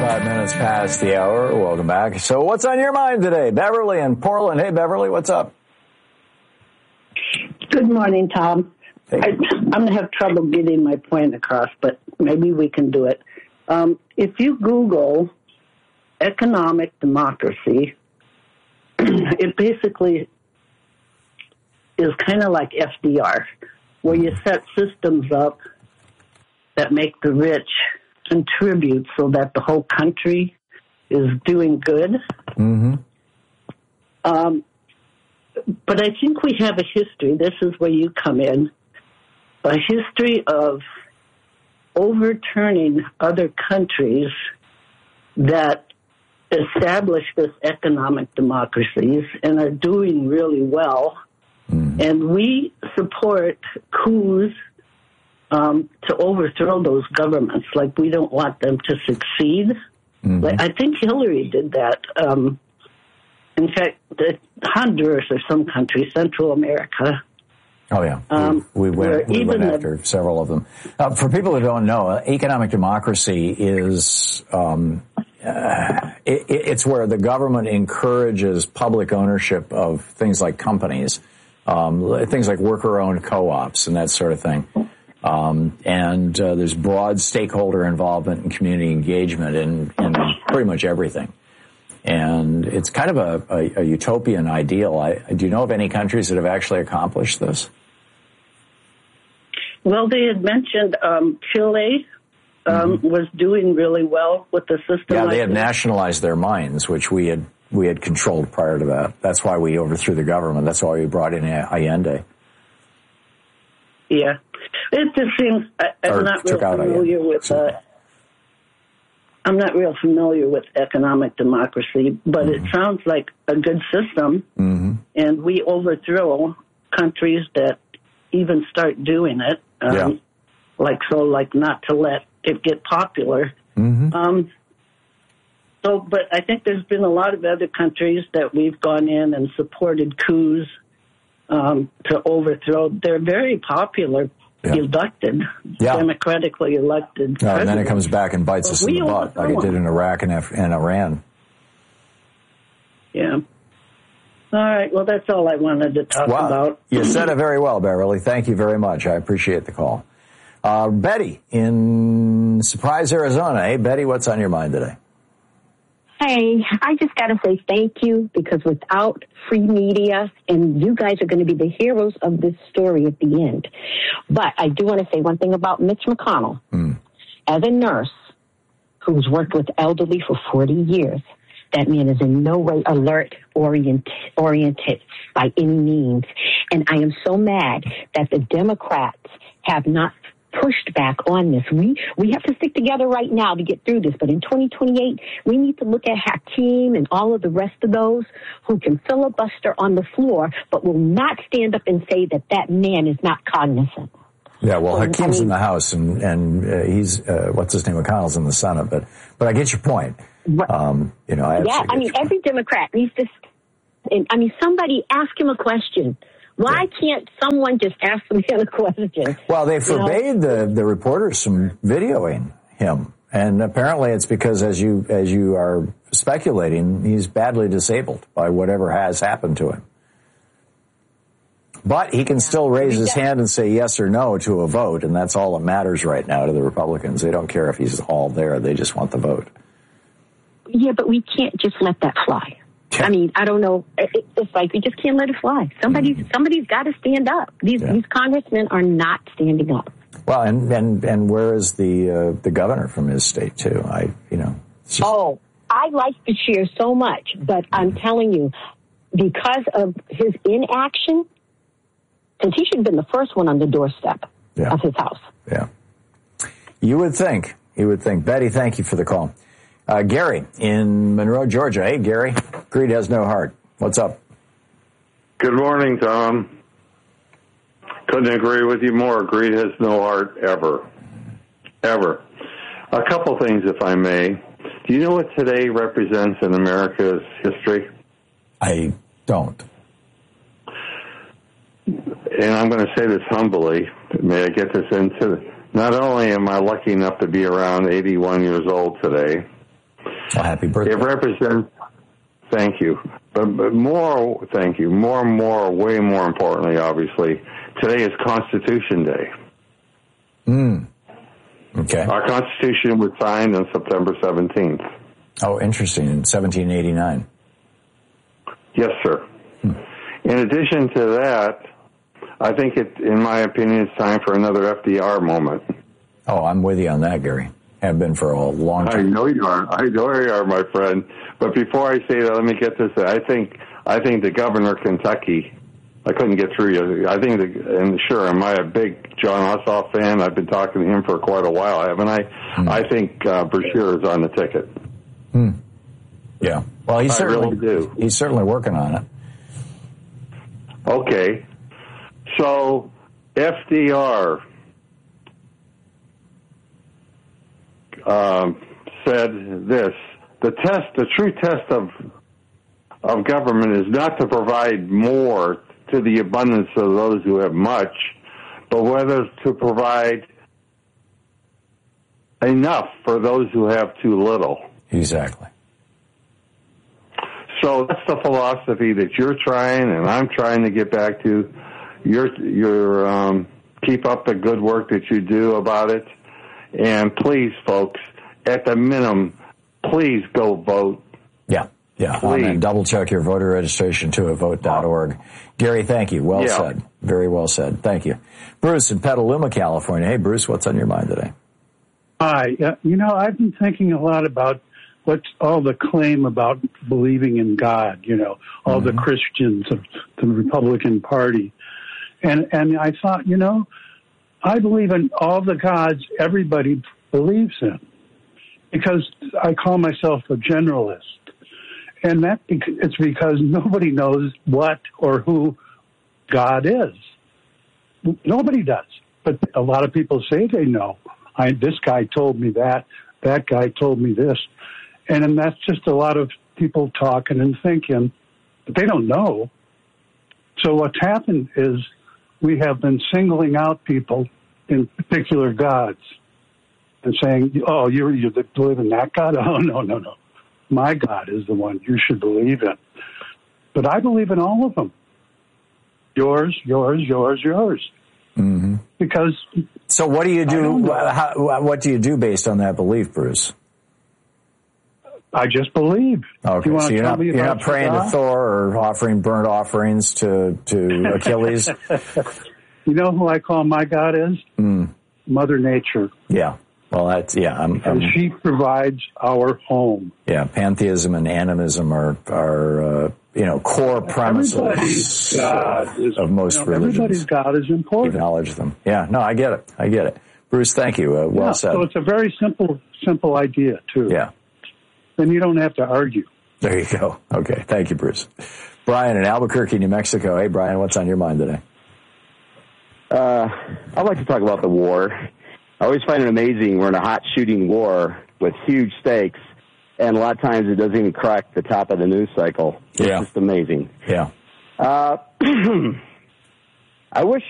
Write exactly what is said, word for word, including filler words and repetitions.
twenty-five minutes past the hour. Welcome back. So what's on your mind today? Beverly in Portland. Hey, Beverly, what's up? Good morning, Tom. I, I'm going to have trouble getting my point across, but maybe we can do it. Um, if you Google economic democracy, it basically is kind of like F D R, where you set systems up that make the rich contribute so that the whole country is doing good. Mm-hmm. Um, but I think we have a history, this is where you come in, a history of overturning other countries that establish this economic democracies and are doing really well. Mm-hmm. And we support coups um, to overthrow those governments. Like, we don't want them to succeed. Mm-hmm. Like, I think Hillary did that. Um, in fact, the Honduras or some country, Central America. Oh, yeah. Um, we, we went, we went after the, several of them. Uh, for people who don't know, uh, economic democracy is um, uh, it, it's where the government encourages public ownership of things like companies, um, things like worker-owned co-ops and that sort of thing. Um, and uh, there's broad stakeholder involvement and community engagement in, in pretty much everything. And it's kind of a, a, a utopian ideal. I, do you know of any countries that have actually accomplished this? Well, they had mentioned um, Chile um, mm-hmm. was doing really well with the system. Yeah, like they had this. nationalized their mines, which we had we had controlled prior to that. That's why we overthrew the government. That's why we brought in Allende. Yeah, it just seems I, I'm not real familiar with. Uh, I'm not real familiar with economic democracy, but mm-hmm. it sounds like a good system, mm-hmm. and we overthrow countries that even start doing it. Um, yeah. Like, so, like, not to let it get popular. Mm-hmm. Um, so, but I think there's been a lot of other countries that we've gone in and supported coups um, to overthrow. They're very popular. Yeah. Elected, yeah. democratically elected. Oh, and then it comes back and bites us well, in the butt, like it did in Iraq and, Af- and Iran. Yeah. All right. Well, that's all I wanted to talk well, about. You said it very well, Beverly. Thank you very much. I appreciate the call. Uh, Betty in Surprise, Arizona. Hey, Betty, what's on your mind today? Hey, I just got to say thank you, because without free media, and you guys are going to be the heroes of this story at the end. But I do want to say one thing about Mitch McConnell. Mm. As a nurse who's worked with elderly for forty years, that man is in no way alert orient, oriented by any means. And I am so mad that the Democrats have not pushed back on this. We we have to stick together right now to get through this. But in twenty twenty-eight, we need to look at Hakeem and all of the rest of those who can filibuster on the floor, but will not stand up and say that that man is not cognizant. Yeah, well, um, Hakeem's I mean, in the House, and and uh, he's uh, what's his name, McConnell's in the Senate. But but I get your point. Um, you know, I yeah, I mean, every Democrat needs to. And, I mean, somebody ask him a question. Why yeah. can't someone just ask the man a question? Well, they forbade know? the, the reporters from videoing him. And apparently it's because, as you as you are speculating, he's badly disabled by whatever has happened to him. But he can yeah. still raise his hand and say yes or no to a vote, and that's all that matters right now to the Republicans. They don't care if he's all there. They just want the vote. Yeah, but we can't just let that fly. I mean, I don't know. It's like we just can't let it fly. Somebody's mm. somebody's got to stand up. These yeah. these congressmen are not standing up. Well, and and, and where is the uh, the governor from his state too? I you know. Just... Oh, I like the cheer so much, but mm. I'm telling you, because of his inaction, since he should have been the first one on the doorstep yeah. of his house. Yeah. You would think. You would think. Betty, thank you for the call. Uh, Gary in Monroe, Georgia. Hey, Gary. Greed has no heart. What's up? Good morning, Tom. Couldn't agree with you more. Greed has no heart ever. Ever. A couple things, if I may. Do you know what today represents in America's history? I don't. And I'm going to say this humbly. May I get this into? Not only am I lucky enough to be around eighty-one years old today, Well, happy birthday. It represents, thank you, but, but more, thank you, more and more, way more importantly, obviously, today is Constitution Day. Mm. Okay. Our Constitution was signed on September seventeenth. Oh, interesting, in seventeen eighty-nine. Yes, sir. Hmm. In addition to that, I think it, in my opinion, it's time for another F D R moment. Oh, I'm with you on that, Gary. Have been for a long time. I know you are. I know you are, my friend. But before I say that, let me get this. I think I think the governor of Kentucky, I couldn't get through you. I think, the, and sure, am I a big John Ossoff fan? I've been talking to him for quite a while, haven't I? Hmm. I think uh, Brashear is on the ticket. Hmm. Yeah. Well, he's I certainly really do. He's certainly working on it. Okay. So, F D R um, said this: the test, the true test of of government is not to provide more to the abundance of those who have much, but whether to provide enough for those who have too little. Exactly. So that's the philosophy that you're trying, and I'm trying to get back to. You're, you're um, keep up the good work that you do about it, and please, folks, at the minimum, please go vote. Yeah, yeah. Um, and double check your voter registration too at vote dot org. Gary, thank you. Well yeah. said. Very well said. Thank you. Bruce in Petaluma, California. Hey, Bruce, what's on your mind today? Hi. Uh, you know, I've been thinking a lot about what's all the claim about believing in God, you know, all mm-hmm. the Christians of the Republican Party. And and I thought, you know, I believe in all the gods everybody believes in because I call myself a generalist. And that it's because nobody knows what or who God is. Nobody does. But a lot of people say they know. I, this guy told me that. That guy told me this. And then that's just a lot of people talking and thinking, but they don't know. So what's happened is we have been singling out people in particular gods and saying, oh, you you believe in that God? Oh, no, no, no. My God is the one you should believe in. But I believe in all of them. Yours, yours, yours, yours. Mm-hmm. Because so what do you do? How, what do you do based on that belief, Bruce? I just believe. Okay, you so you're not, you're not praying to Thor or offering burnt offerings to, to Achilles? You know who I call my God is? Mm. Mother Nature. Yeah. Well, that's, yeah. I'm, and I'm, she provides our home. Yeah, pantheism and animism are, are uh, you know, core premises God is, of most you know, religions. Everybody's God is important. Acknowledge them. Yeah, no, I get it. I get it. Bruce, thank you. Uh, well yeah, said. So it's a very simple, simple idea, too. Yeah. Then you don't have to argue. There you go. Okay. Thank you, Bruce. Brian in Albuquerque, New Mexico. Hey, Brian, what's on your mind today? Uh, I'd like to talk about the war. I always find it amazing we're in a hot shooting war with huge stakes, and a lot of times it doesn't even crack the top of the news cycle. It's yeah. just amazing. Yeah. Uh, I wish